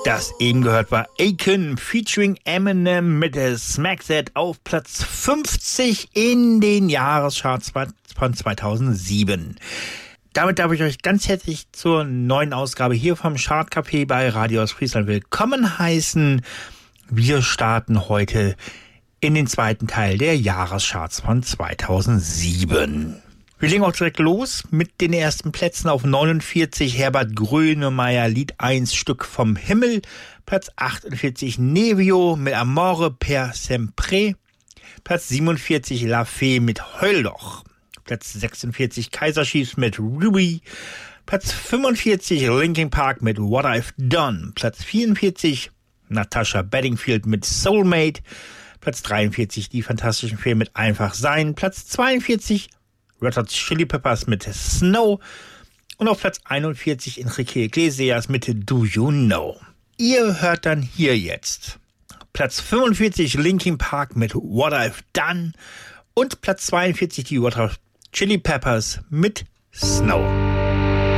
Das eben gehört war Akon featuring Eminem mit der Smack That auf Platz 50 in den Jahrescharts von 2007. Damit darf ich euch ganz herzlich zur neuen Ausgabe hier vom Chartcafé bei Radio Ostfriesland willkommen heißen. Wir starten heute in den zweiten Teil der Jahrescharts von 2007. Wir legen auch direkt los mit den ersten Plätzen. Auf 49 Herbert Grönemeyer, Lied 1, Stück vom Himmel. Platz 48 Nevio mit Amore per Sempre. Platz 47 La Fee mit Heul doch. Platz 46 Kaiser Chiefs mit Ruby. Platz 45 Linkin Park mit What I've Done. Platz 44 Natasha Bedingfield mit Soulmate. Platz 43 Die Fantastischen Vier mit Einfach Sein. Platz 42 Red Hot Chili Peppers mit Snow. Und auf Platz 41 Enrique Iglesias mit Do You Know. Ihr hört dann hier jetzt Platz 45 Linkin Park mit What I've Done. Und Platz 42 die Red Hot Chili Peppers mit Snow.